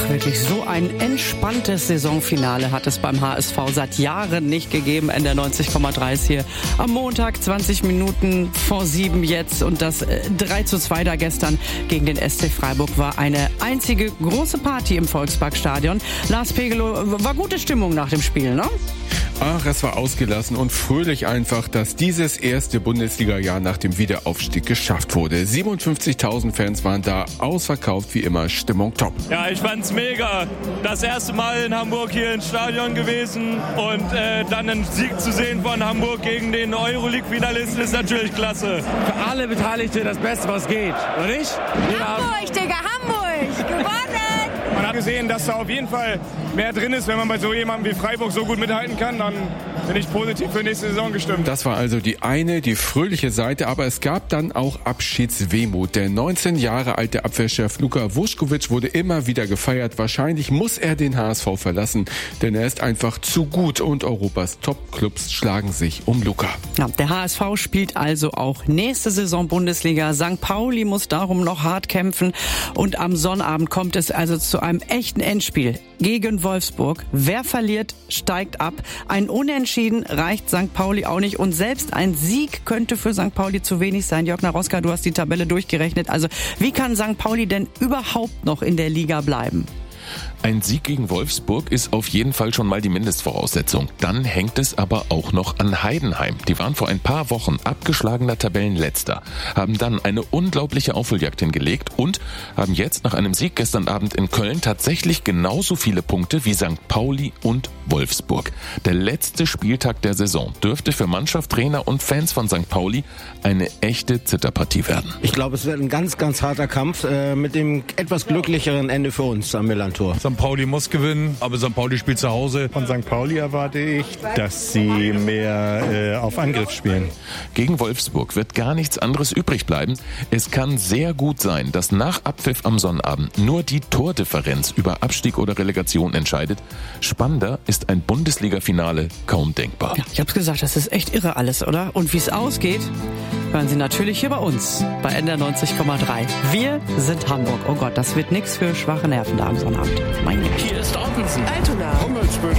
Wirklich so ein entspanntes Saisonfinale hat es beim HSV seit Jahren nicht gegeben. NDR 90,3 ist hier am Montag, 20 Minuten vor 7 jetzt. Und das 3:2 da gestern gegen den SC Freiburg war eine einzige große Party im Volksparkstadion. Lars Pegelow, war gute Stimmung nach dem Spiel, ne? Ach, es war ausgelassen und fröhlich einfach, dass dieses erste Bundesliga-Jahr nach dem Wiederaufstieg geschafft wurde. 57.000 Fans waren da, ausverkauft wie immer, Stimmung top. Ja, ich fand's mega. Das erste Mal in Hamburg hier ins Stadion gewesen und dann einen Sieg zu sehen von Hamburg gegen den Euroleague-Finalisten ist natürlich klasse. Für alle Beteiligten das Beste, was geht, oder nicht? Hamburg, Digga, Hamburg! Gewonnen! Man hat gesehen, dass da auf jeden Fall mehr drin ist. Wenn man bei so jemandem wie Freiburg so gut mithalten kann, dann bin ich positiv für nächste Saison gestimmt. Das war also die fröhliche Seite, aber es gab dann auch Abschiedswehmut. Der 19 Jahre alte Abwehrchef Luka Vuskovic wurde immer wieder gefeiert. Wahrscheinlich muss er den HSV verlassen, denn er ist einfach zu gut und Europas Top-Clubs schlagen sich um Luka. Ja, der HSV spielt also auch nächste Saison Bundesliga. St. Pauli muss darum noch hart kämpfen und am Sonnabend kommt es also zu einem echten Endspiel gegen Wolfsburg. Wer verliert, steigt ab. Ein Unentschieden reicht St. Pauli auch nicht und selbst ein Sieg könnte für St. Pauli zu wenig sein. Jörg Naroska, du hast die Tabelle durchgerechnet. Also wie kann St. Pauli denn überhaupt noch in der Liga bleiben? Ein Sieg gegen Wolfsburg ist auf jeden Fall schon mal die Mindestvoraussetzung. Dann hängt es aber auch noch an Heidenheim. Die waren vor ein paar Wochen abgeschlagener Tabellenletzter, haben dann eine unglaubliche Aufholjagd hingelegt und haben jetzt nach einem Sieg gestern Abend in Köln tatsächlich genauso viele Punkte wie St. Pauli und Wolfsburg. Der letzte Spieltag der Saison dürfte für Mannschaft, Trainer und Fans von St. Pauli eine echte Zitterpartie werden. Ich glaube, es wird ein ganz, ganz harter Kampf mit dem etwas glücklicheren Ende für uns am Millantor. St. Pauli muss gewinnen, aber St. Pauli spielt zu Hause. Von St. Pauli erwarte ich, dass sie mehr auf Angriff spielen. Gegen Wolfsburg wird gar nichts anderes übrig bleiben. Es kann sehr gut sein, dass nach Abpfiff am Sonnabend nur die Tordifferenz über Abstieg oder Relegation entscheidet. Spannender ist ein Bundesliga-Finale kaum denkbar. Ja, ich hab's gesagt, das ist echt irre alles, oder? Und wie es ausgeht, hören Sie natürlich hier bei uns, bei NDR 90,3. Wir sind Hamburg. Oh Gott, das wird nichts für schwache Nerven da am Sonnabend. Meine Güte. Hier ist Ottensen. Altona.